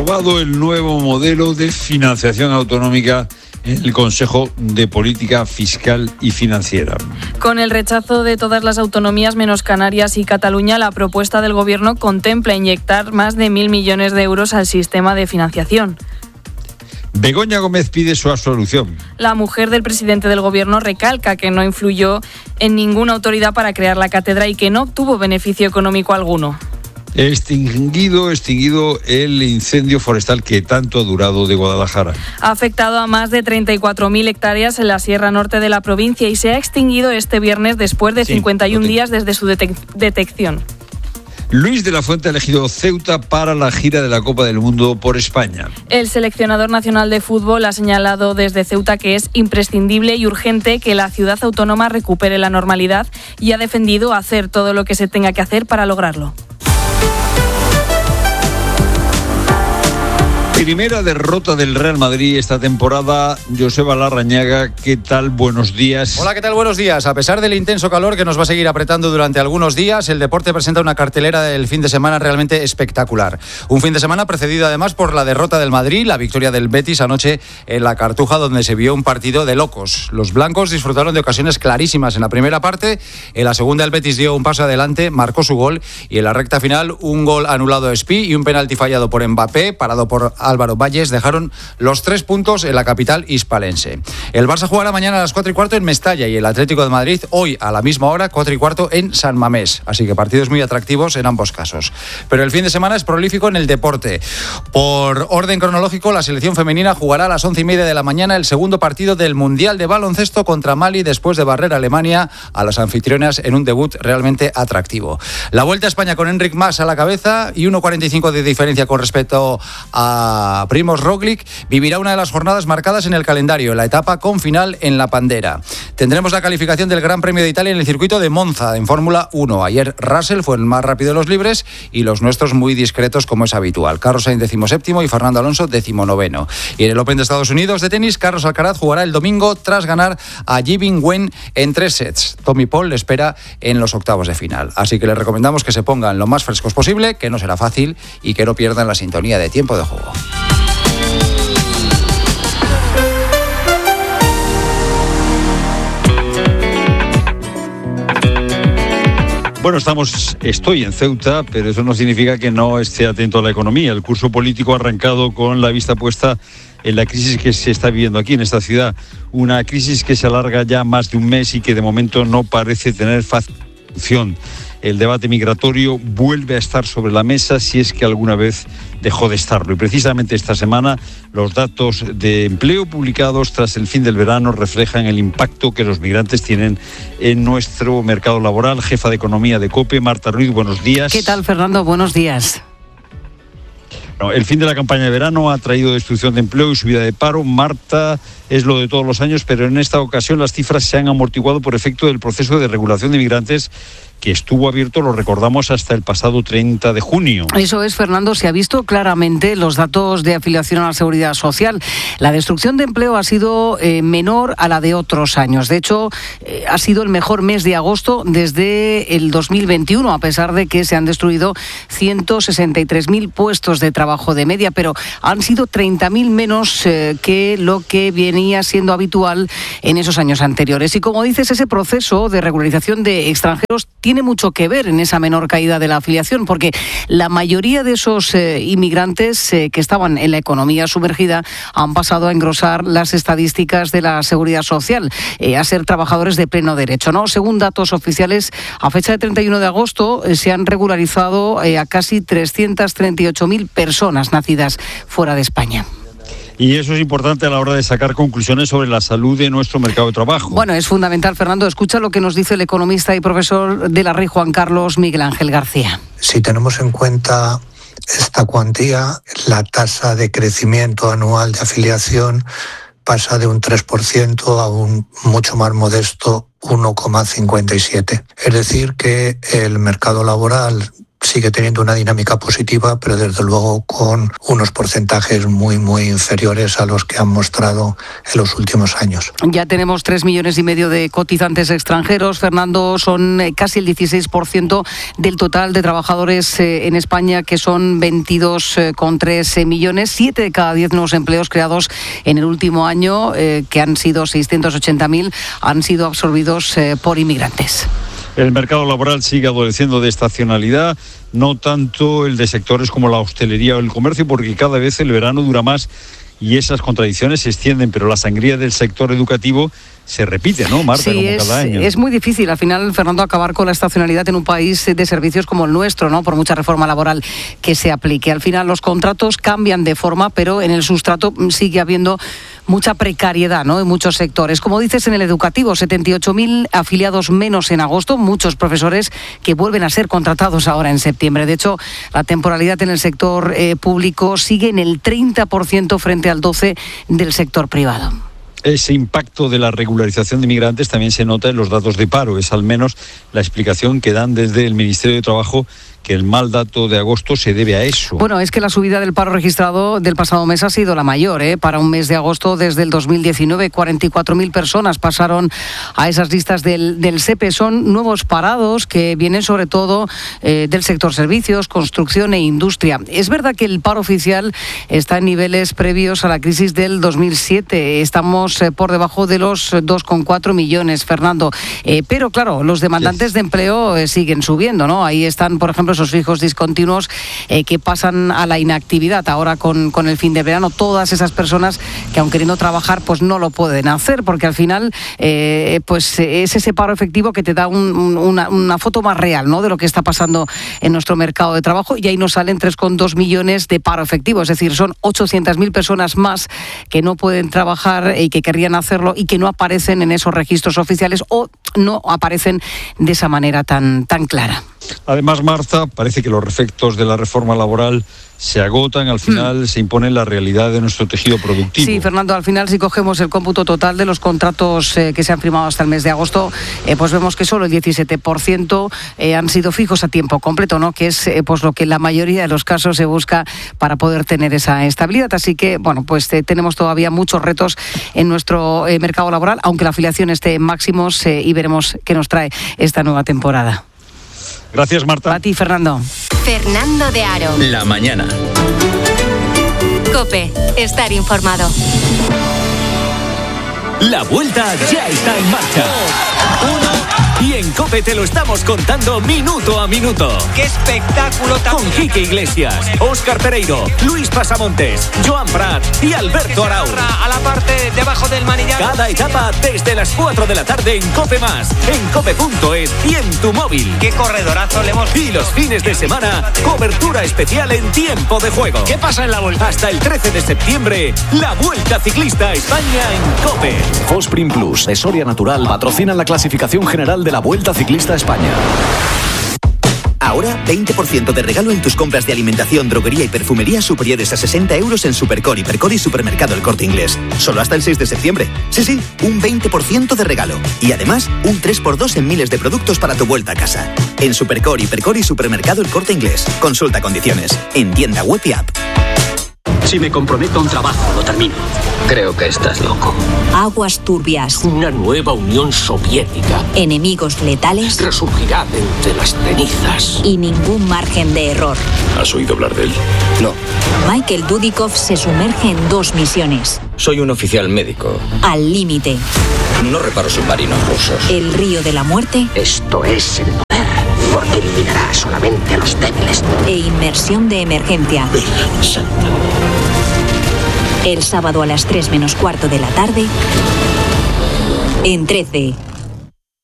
aprobado el nuevo modelo de financiación autonómica en el Consejo de Política Fiscal y Financiera. Con el rechazo de todas las autonomías menos Canarias y Cataluña, la propuesta del Gobierno contempla inyectar más de 1.000 millones de euros al sistema de financiación. Begoña Gómez pide su absolución. La mujer del presidente del Gobierno recalca que no influyó en ninguna autoridad para crear la cátedra y que no obtuvo beneficio económico alguno. Extinguido el incendio forestal que tanto ha durado de Guadalajara. Ha afectado a más de 34.000 hectáreas en la Sierra Norte de la provincia y se ha extinguido este viernes después de 51 días desde su detección. Luis de la Fuente ha elegido Ceuta para la gira de la Copa del Mundo por España. El seleccionador nacional de fútbol ha señalado desde Ceuta que es imprescindible y urgente que la ciudad autónoma recupere la normalidad y ha defendido hacer todo lo que se tenga que hacer para lograrlo. Primera derrota del Real Madrid esta temporada. Joseba Larrañaga, ¿qué tal? Buenos días. Hola, ¿qué tal? Buenos días. A pesar del intenso calor que nos va a seguir apretando durante algunos días, el deporte presenta una cartelera del fin de semana realmente espectacular. Un fin de semana precedido además por la derrota del Madrid, la victoria del Betis anoche en la Cartuja, donde se vio un partido de locos. Los blancos disfrutaron de ocasiones clarísimas en la primera parte. En la segunda el Betis dio un paso adelante, marcó su gol y en la recta final un gol anulado a Espí y un penalti fallado por Mbappé, parado por Álvaro Valles, dejaron los 3 puntos en la capital hispalense. El Barça jugará mañana a las 4:15 en Mestalla y el Atlético de Madrid hoy a la misma hora, 4:15 en San Mamés. Así que partidos muy atractivos en ambos casos. Pero el fin de semana es prolífico en el deporte. Por orden cronológico, la selección femenina jugará a las 11:30 de la mañana el segundo partido del Mundial de Baloncesto contra Mali después de barrer a Alemania a las anfitrionas en un debut realmente atractivo. La Vuelta a España con Enric Mas a la cabeza y 1:45 de diferencia con respecto a Primož Roglič vivirá una de las jornadas marcadas en el calendario, la etapa con final en La Pandera. Tendremos la calificación del Gran Premio de Italia en el circuito de Monza en Fórmula 1. Ayer Russell fue el más rápido de los libres y los nuestros muy discretos como es habitual. Carlos Sainz 17º y Fernando Alonso 19º. Y en el Open de Estados Unidos de tenis, Carlos Alcaraz jugará el domingo tras ganar a Ji-Bin Wen en 3 sets. Tommy Paul le espera en los octavos de final. Así que les recomendamos que se pongan lo más frescos posible, que no será fácil y que no pierdan la sintonía de Tiempo de Juego. Bueno, estoy en Ceuta, pero eso no significa que no esté atento a la economía. El curso político ha arrancado con la vista puesta en la crisis que se está viviendo aquí en esta ciudad. Una crisis que se alarga ya más de un mes y que de momento no parece tener solución. El debate migratorio vuelve a estar sobre la mesa si es que alguna vez dejó de estarlo. Y precisamente esta semana los datos de empleo publicados tras el fin del verano reflejan el impacto que los migrantes tienen en nuestro mercado laboral. Jefa de Economía de COPE, Marta Ruiz, buenos días. ¿Qué tal, Fernando? Buenos días. El fin de la campaña de verano ha traído destrucción de empleo y subida de paro. Marta, es lo de todos los años, pero en esta ocasión las cifras se han amortiguado por efecto del proceso de regulación de migrantes que estuvo abierto, lo recordamos, hasta el pasado 30 de junio. Eso es, Fernando, se ha visto claramente los datos de afiliación a la Seguridad Social. La destrucción de empleo ha sido menor a la de otros años. De hecho, ha sido el mejor mes de agosto desde el 2021, a pesar de que se han destruido 163.000 puestos de trabajo de media, pero han sido 30.000 menos que lo que venía siendo habitual en esos años anteriores. Y como dices, ese proceso de regularización de extranjeros tiene mucho que ver en esa menor caída de la afiliación, porque la mayoría de esos inmigrantes que estaban en la economía sumergida han pasado a engrosar las estadísticas de la Seguridad Social, a ser trabajadores de pleno derecho, ¿no? Según datos oficiales, a fecha de 31 de agosto se han regularizado a casi 338.000 personas nacidas fuera de España. Y eso es importante a la hora de sacar conclusiones sobre la salud de nuestro mercado de trabajo. Bueno, es fundamental, Fernando. Escucha lo que nos dice el economista y profesor de la REI, Juan Carlos Miguel Ángel García. Si tenemos en cuenta esta cuantía, la tasa de crecimiento anual de afiliación pasa de un 3% a un mucho más modesto 1,57. Es decir, que el mercado laboral sigue teniendo una dinámica positiva, pero desde luego con unos porcentajes muy, muy inferiores a los que han mostrado en los últimos años. Ya tenemos 3,5 millones de cotizantes extranjeros. Fernando, son casi el 16% del total de trabajadores en España, que son 22,3 millones. 7 de cada 10 nuevos empleos creados en el último año, que han sido 680.000, han sido absorbidos por inmigrantes. El mercado laboral sigue adoleciendo de estacionalidad, no tanto el de sectores como la hostelería o el comercio, porque cada vez el verano dura más y esas contradicciones se extienden, pero la sangría del sector educativo se repite, ¿no, Marta? Sí, como cada año. Es muy difícil, al final, Fernando, acabar con la estacionalidad en un país de servicios como el nuestro, ¿no? Por mucha reforma laboral que se aplique. Al final los contratos cambian de forma, pero en el sustrato sigue habiendo mucha precariedad, ¿no?, en muchos sectores. Como dices, en el educativo, 78.000 afiliados menos en agosto, muchos profesores que vuelven a ser contratados ahora en septiembre. De hecho, la temporalidad en el sector público sigue en el 30% frente al 12% del sector privado. Ese impacto de la regularización de migrantes también se nota en los datos de paro. Es al menos la explicación que dan desde el Ministerio de Trabajo, que el mal dato de agosto se debe a eso. Bueno, es que la subida del paro registrado del pasado mes ha sido la mayor, para un mes de agosto desde el 2019. 44.000 personas pasaron a esas listas del SEPE. Son nuevos parados que vienen sobre todo del sector servicios, construcción e industria. Es verdad que el paro oficial está en niveles previos a la crisis del 2007. Estamos por debajo de los 2,4 millones, Fernando. Pero claro, los demandantes de empleo siguen subiendo, ¿no? Ahí están, por ejemplo, esos fijos discontinuos que pasan a la inactividad ahora con el fin de verano. Todas esas personas que, aun queriendo trabajar, pues no lo pueden hacer, porque al final pues es ese paro efectivo que te da una foto más real, ¿no?, de lo que está pasando en nuestro mercado de trabajo. Y ahí nos salen 3,2 millones de paro efectivo, es decir, son 800.000 personas más que no pueden trabajar y que querrían hacerlo y que no aparecen en esos registros oficiales o no aparecen de esa manera tan clara. Además, Marta, parece que los efectos de la reforma laboral se agotan, al final se impone la realidad de nuestro tejido productivo. Sí, Fernando, al final, si cogemos el cómputo total de los contratos que se han firmado hasta el mes de agosto, pues vemos que solo el 17% han sido fijos a tiempo completo, ¿no?, que es pues lo que en la mayoría de los casos se busca para poder tener esa estabilidad. Así que, bueno, pues tenemos todavía muchos retos en nuestro mercado laboral, aunque la afiliación esté en máximos, y veremos qué nos trae esta nueva temporada. Gracias, Marta. A ti, Fernando. Fernando de Aro. La mañana. COPE. Estar informado. La vuelta ya está en marcha. Y en COPE te lo estamos contando minuto a minuto. ¡Qué espectáculo tan! Con Quique Iglesias, Óscar Pereiro, Luis Pasamontes, Joan Prat y Alberto Arau. A la parte debajo del manillar. Cada etapa desde las 4 de la tarde en COPE+, en cope.es y en tu móvil. ¡Qué corredorazo le hemos! Y los fines de semana, cobertura especial en tiempo de juego. ¿Qué pasa en la vuelta? Hasta el 13 de septiembre, la Vuelta Ciclista a España en COPE. Fosprin Plus, de Soria Natural, patrocinan la clasificación general de la Vuelta Ciclista a España. Ahora, 20% de regalo en tus compras de alimentación, droguería y perfumería superiores a 60 euros en Supercor, Hipercor y Supermercado El Corte Inglés. Solo hasta el 6 de septiembre. Sí, un 20% de regalo. Y además, un 3x2 en miles de productos para tu vuelta a casa. En Supercor, Hipercor y Supermercado El Corte Inglés. Consulta condiciones. En tienda web y app. Si me comprometo a un trabajo, lo termino. Creo que estás loco. Aguas turbias. Una nueva Unión Soviética. Enemigos letales. Resurgirá de entre las cenizas. Y ningún margen de error. ¿Has oído hablar de él? No. Michael Dudikoff se sumerge en 2 misiones. Soy un oficial médico. Al límite. No reparo submarinos rusos. El río de la muerte. Esto es el poder, porque eliminará solamente a los débiles. E inmersión de emergencia. Virgen Santa. El sábado a las 3 menos cuarto de la tarde, en 13.